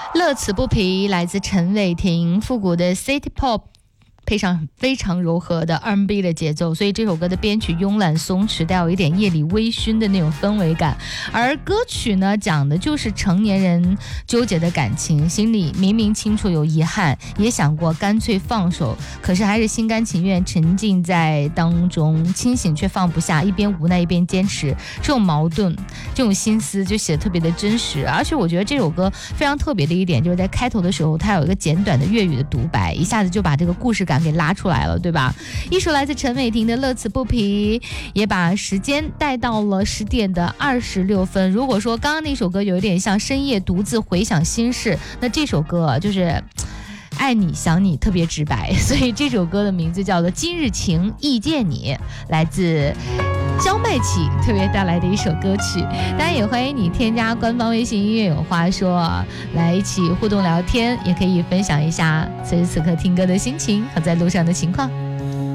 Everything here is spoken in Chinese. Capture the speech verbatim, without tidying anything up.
乐此不疲来自陈伟霆，复古的 City Pop配上非常柔和的 R and B 的节奏，所以这首歌的编曲慵懒松弛，带有一点夜里微醺的那种氛围感。而歌曲呢，讲的就是成年人纠结的感情，心里明明清楚有遗憾，也想过干脆放手，可是还是心甘情愿沉浸在当中，清醒却放不下，一边无奈一边坚持，这种矛盾，这种心思就写得特别的真实。而且我觉得这首歌非常特别的一点，就是在开头的时候，它有一个简短的粤语的独白，一下子就把这个故事感给拉出来了，对吧？一首来自陈伟霆的乐此不疲，也把时间带到了十点的二十六分。如果说刚刚那首歌有一点像深夜独自回想心事，那这首歌就是爱你想你特别直白，所以这首歌的名字叫做今日情遇见你，来自焦麦琪特别带来的一首歌曲。当然也欢迎你添加官方微信音乐有话说来一起互动聊天，也可以分享一下此时此刻听歌的心情和在路上的情况。